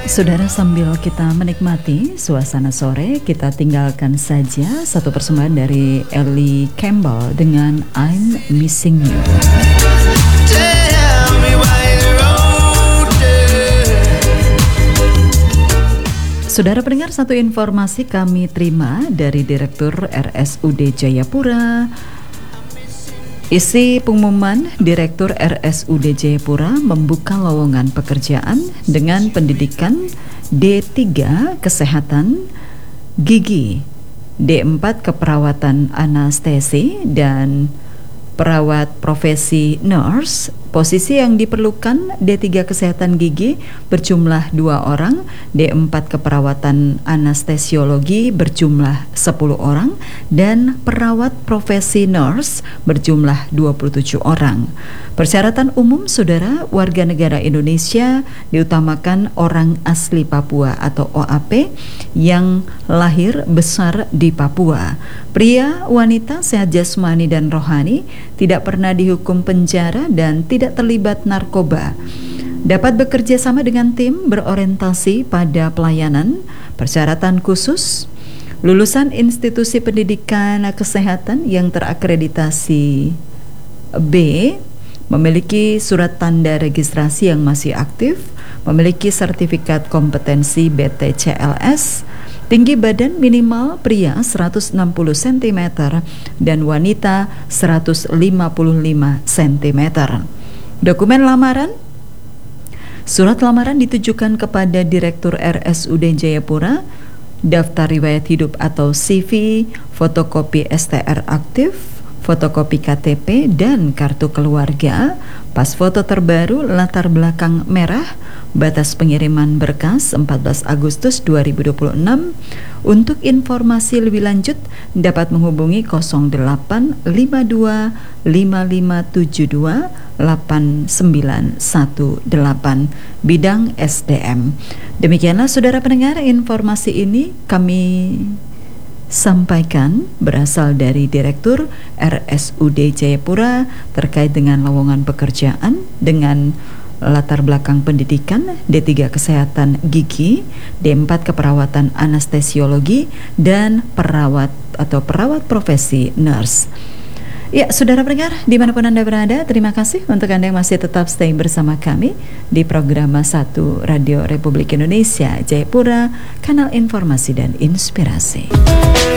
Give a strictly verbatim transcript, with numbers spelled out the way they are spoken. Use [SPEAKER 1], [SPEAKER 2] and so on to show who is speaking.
[SPEAKER 1] Saudara, sambil kita menikmati suasana sore, kita tinggalkan saja satu persembahan dari Ellie Campbell dengan I'm Missing You. Saudara pendengar, satu informasi kami terima dari Direktur R S U D Jayapura. Isi pengumuman Direktur R S U D Jayapura membuka lowongan pekerjaan dengan pendidikan D tiga Kesehatan Gigi, D empat Keperawatan Anestesi, dan perawat profesi nurse. Posisi yang diperlukan D tiga Kesehatan Gigi berjumlah dua orang, D empat Keperawatan Anestesiologi berjumlah sepuluh orang, dan perawat profesi nurse berjumlah dua puluh tujuh orang. Persyaratan umum, saudara, warga negara Indonesia, diutamakan orang asli Papua atau O A P yang lahir besar di Papua. Pria, wanita, sehat jasmani dan rohani, tidak pernah dihukum penjara dan tidak terlibat narkoba. Dapat bekerja sama dengan tim berorientasi pada pelayanan. Persyaratan khusus: lulusan institusi pendidikan kesehatan yang terakreditasi B, memiliki surat tanda registrasi yang masih aktif, memiliki sertifikat kompetensi B T C L S, tinggi badan minimal pria seratus enam puluh sentimeter dan wanita seratus lima puluh lima sentimeter. Dokumen lamaran: surat lamaran ditujukan kepada Direktur R S U D Jayapura, daftar riwayat hidup atau C V, fotokopi S T R aktif, fotokopi K T P dan kartu keluarga, pas foto terbaru latar belakang merah, batas pengiriman berkas empat belas Agustus dua ribu dua puluh enam. Untuk informasi lebih lanjut dapat menghubungi nol delapan lima dua lima lima tujuh dua delapan sembilan satu delapan bidang S D M. Demikianlah saudara pendengar, informasi ini kami sampaikan berasal dari Direktur R S U D Jayapura terkait dengan lowongan pekerjaan dengan latar belakang pendidikan D tiga Kesehatan Gigi, D empat Keperawatan Anestesiologi, dan perawat atau perawat profesi nurse. Ya, saudara pendengar, dimanapun Anda berada, terima kasih untuk Anda yang masih tetap stay bersama kami di program satu Radio Republik Indonesia Jayapura, kanal informasi dan inspirasi.